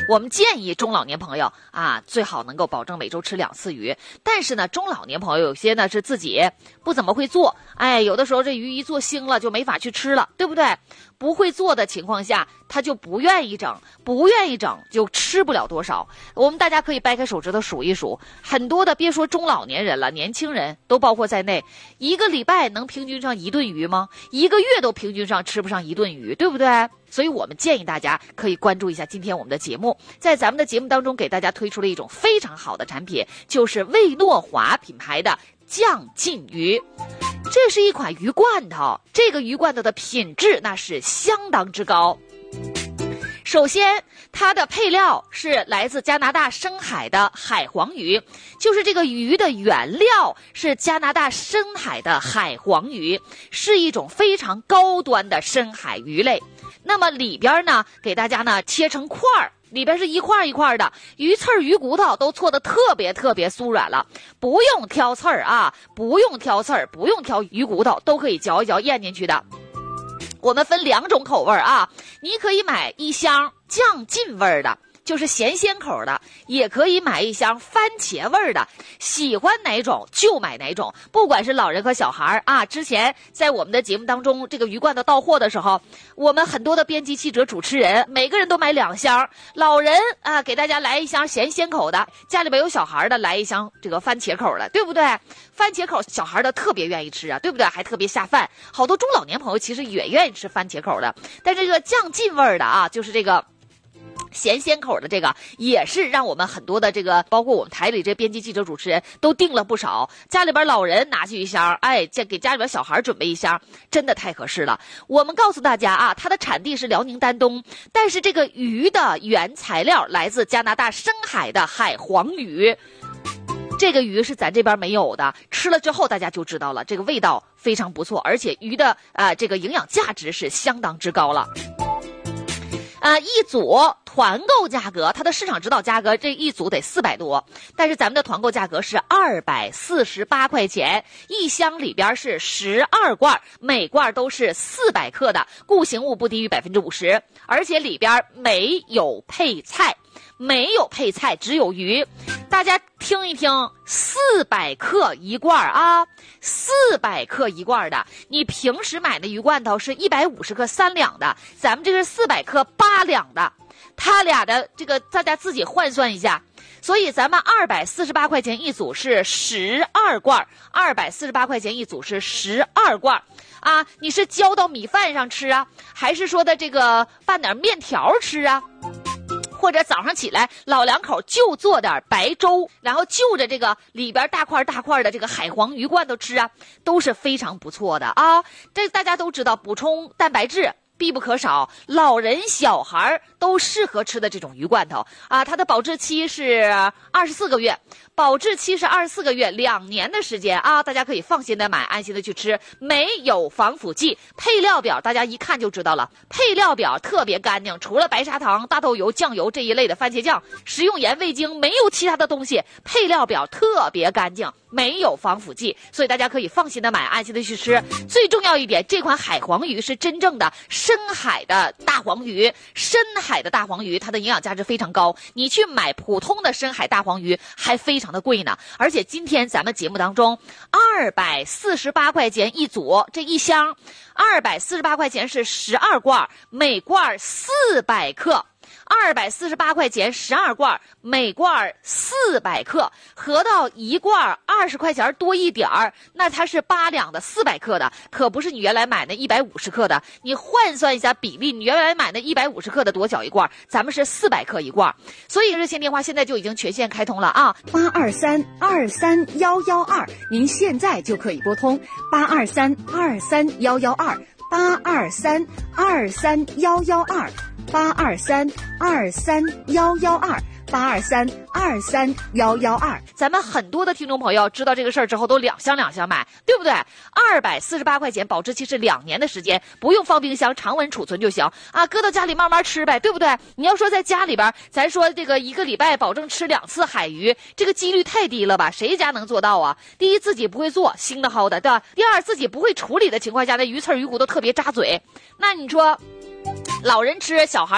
我们建议中老年朋友啊，最好能够保证每周吃2次鱼。但是呢，中老年朋友有些呢是自己不怎么会做，有的时候这鱼一做腥了就没法去吃了，对不对？不会做的情况下，他就不愿意整就吃不了多少。我们大家可以掰开手指头数一数，很多的别说中老年人了，年轻人都包括在内，一个礼拜能平均上1顿鱼吗？一个月都平均上吃不上1顿鱼，对不对？所以我们建议大家可以关注一下今天我们的节目，在咱们的节目当中给大家推出了一种非常好的产品，就是魏诺华品牌的酱劲鱼。这是一款鱼罐头，这个鱼罐头的品质那是相当之高。首先，它的配料是来自加拿大深海的海黄鱼，就是这个鱼的原料是加拿大深海的海黄鱼，是一种非常高端的深海鱼类。那么里边呢，给大家呢切成块儿，里边是一块一块的鱼刺儿、鱼骨头都搓得特别酥软了，不用挑刺儿啊，不用挑刺儿，不用挑鱼骨头，都可以嚼一嚼咽进去的。我们分2种口味啊，你可以买一箱酱劲味的，就是咸鲜口的，也可以买一箱番茄味的，喜欢哪种就买哪种，不管是老人和小孩啊。之前在我们的节目当中，这个鱼罐头到货的时候，我们很多的编辑、记者、主持人，每个人都买2箱，老人啊给大家来一箱咸鲜口的，家里边有小孩的来一箱这个番茄口的，对不对？番茄口小孩的特别愿意吃啊，对不对？还特别下饭，好多中老年朋友其实也愿意吃番茄口的，但这个酱劲味的啊，就是这个咸鲜口的这个也是让我们很多的这个包括我们台里这编辑、记者、主持人都订了不少，家里边老人拿去一箱，给家里边小孩准备一箱，真的太合适了。我们告诉大家啊，它的产地是辽宁丹东，但是这个鱼的原材料来自加拿大深海的海黄鱼，这个鱼是咱这边没有的，吃了之后大家就知道了，这个味道非常不错，而且鱼的这个营养价值是相当之高了。一组团购价格，它的市场指导价格这一组得400多，但是咱们的团购价格是248块钱，一箱里边是12罐，每罐都是400克的，固形物不低于50%，而且里边没有配菜，只有鱼。大家听一听，400克一罐啊，400克一罐的，你平时买的鱼罐头是150克3两的，咱们这是400克8两的，它俩的这个大家自己换算一下，所以咱们248块钱一组是12罐，248块钱一组是12罐啊，你是浇到米饭上吃啊，还是说的这个拌点面条吃啊？或者早上起来老两口就做点白粥，然后就着这个里边大块的这个海黄鱼罐头吃啊，都是非常不错的啊。这大家都知道，补充蛋白质必不可少，老人小孩都适合吃的这种鱼罐头啊，它的保质期是24个月，2年的时间啊，大家可以放心的买，安心的去吃，没有防腐剂。配料表大家一看就知道了，配料表特别干净，除了白砂糖、大豆油、酱油这一类的番茄酱、食用盐、味精，没有其他的东西。配料表特别干净，没有防腐剂，所以大家可以放心的买，安心的去吃。最重要一点，这款海黄鱼是真正的深海的大黄鱼，它的营养价值非常高，你去买普通的深海大黄鱼还非常的贵呢。而且今天咱们节目当中248块钱一组，这一箱248块钱是12罐，每罐400克，248块钱12罐，每罐400克，合到一罐20块钱多一点儿，那它是8两的400克的，可不是你原来买的150克的。你换算一下比例，你原来买的150克的多小一罐，咱们是400克一罐。所以热线电话现在就已经全线开通了啊，823-23112，您现在就可以拨通823-23112，823-23112，823-23112，823-23112。咱们很多的听众朋友知道这个事儿之后，都两箱买，对不对？248块钱，保质期是2年的时间，不用放冰箱，常温储存就行啊，搁到家里慢慢吃呗，对不对？你要说在家里边，咱说这个一个礼拜保证吃2次海鱼，这个几率太低了吧？谁家能做到啊？第一，自己不会做，腥的好的，对吧？第二，自己不会处理的情况下，那鱼刺鱼骨都特别扎嘴，那你说老人吃，小孩